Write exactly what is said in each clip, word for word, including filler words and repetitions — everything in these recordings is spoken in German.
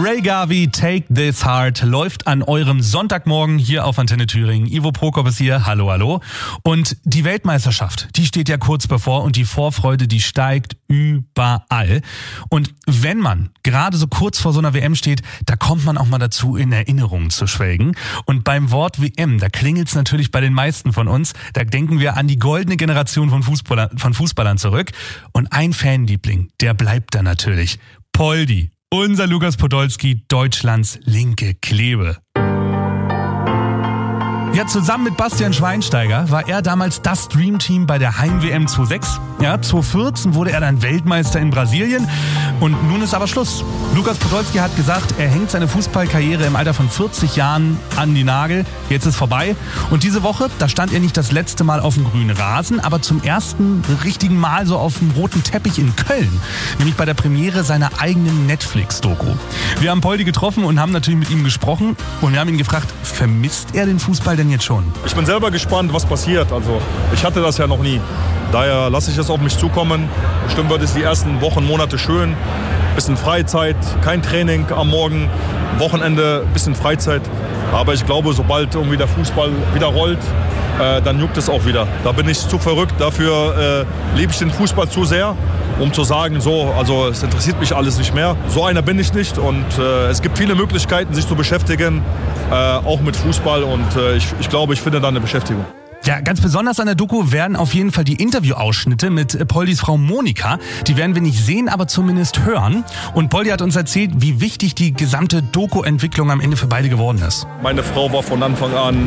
Ray Garvey, Take This Heart, läuft an eurem Sonntagmorgen hier auf Antenne Thüringen. Ivo Prokop ist hier, hallo, hallo. Und die Weltmeisterschaft, die steht ja kurz bevor und die Vorfreude, die steigt überall. Und wenn man gerade so kurz vor so einer W M steht, da kommt man auch mal dazu, in Erinnerungen zu schwelgen. Und beim Wort W M, da klingelt's natürlich bei den meisten von uns. Da denken wir an die goldene Generation von Fußballer, von Fußballern zurück. Und ein Fanliebling, der bleibt da natürlich. Poldi. Unser Lukas Podolski, Deutschlands linke Klebe. Ja, zusammen mit Bastian Schweinsteiger war er damals das Dreamteam bei der Heim-W M zweitausendsechs. Ja, zweitausendvierzehn wurde er dann Weltmeister in Brasilien. Und nun ist aber Schluss. Lukas Podolski hat gesagt, er hängt seine Fußballkarriere im Alter von vierzig Jahren an die Nagel. Jetzt ist vorbei. Und diese Woche, da stand er nicht das letzte Mal auf dem grünen Rasen, aber zum ersten richtigen Mal so auf dem roten Teppich in Köln. Nämlich bei der Premiere seiner eigenen Netflix-Doku. Wir haben Poldi getroffen und haben natürlich mit ihm gesprochen. Und wir haben ihn gefragt, vermisst er den Fußball denn jetzt schon? Ich bin selber gespannt, was passiert. Also ich hatte das ja noch nie. Daher lasse ich es auf mich zukommen. Bestimmt wird es die ersten Wochen, Monate schön. Bisschen Freizeit, kein Training am Morgen, Wochenende, bisschen Freizeit. Aber ich glaube, sobald irgendwie der Fußball wieder rollt, äh, dann juckt es auch wieder. Da bin ich zu verrückt. Dafür äh, liebe ich den Fußball zu sehr, um zu sagen, so, also es interessiert mich alles nicht mehr. So einer bin ich nicht und äh, es gibt viele Möglichkeiten, sich zu beschäftigen, äh, auch mit Fußball und äh, ich, ich glaube, ich finde da eine Beschäftigung. Ja, ganz besonders an der Doku werden auf jeden Fall die Interviewausschnitte mit Poldis Frau Monika. Die werden wir nicht sehen, aber zumindest hören. Und Poldi hat uns erzählt, wie wichtig die gesamte Doku-Entwicklung am Ende für beide geworden ist. Meine Frau war von Anfang an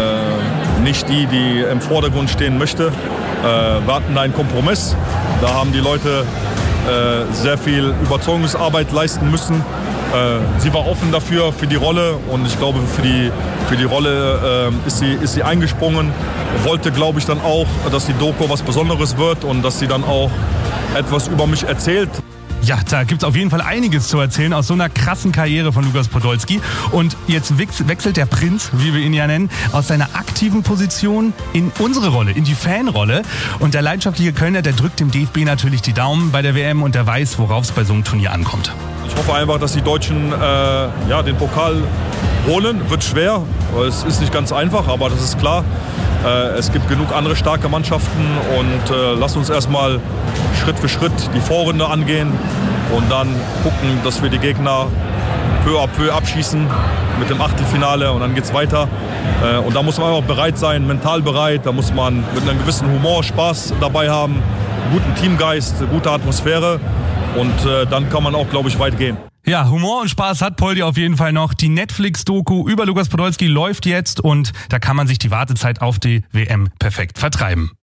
äh, nicht die, die im Vordergrund stehen möchte. Äh, wir hatten einen Kompromiss. Da haben die Leute äh, sehr viel Überzeugungsarbeit leisten müssen. Sie war offen dafür, für die Rolle und ich glaube, für die, für die Rolle äh, ist, sie, ist sie eingesprungen. Wollte, glaube ich, dann auch, dass die Doku was Besonderes wird und dass sie dann auch etwas über mich erzählt. Ja, da gibt's auf jeden Fall einiges zu erzählen aus so einer krassen Karriere von Lukas Podolski. Und jetzt wechselt der Prinz, wie wir ihn ja nennen, aus seiner aktiven Position in unsere Rolle, in die Fanrolle. Und der leidenschaftliche Kölner, der drückt dem D F B natürlich die Daumen bei der W M und der weiß, worauf es bei so einem Turnier ankommt. Ich hoffe einfach, dass die Deutschen äh, ja, den Pokal holen. Wird schwer, es ist nicht ganz einfach, aber das ist klar. Äh, es gibt genug andere starke Mannschaften und äh, lasst uns erstmal Schritt für Schritt die Vorrunde angehen und dann gucken, dass wir die Gegner peu à peu abschießen mit dem Achtelfinale und dann geht's weiter. Äh, und da muss man einfach bereit sein, mental bereit, da muss man mit einem gewissen Humor, Spaß dabei haben, guten Teamgeist, gute Atmosphäre. Und äh, dann kann man auch, glaube ich, weit gehen. Ja, Humor und Spaß hat Poldi auf jeden Fall noch. Die Netflix-Doku über Lukas Podolski läuft jetzt und da kann man sich die Wartezeit auf die W M perfekt vertreiben.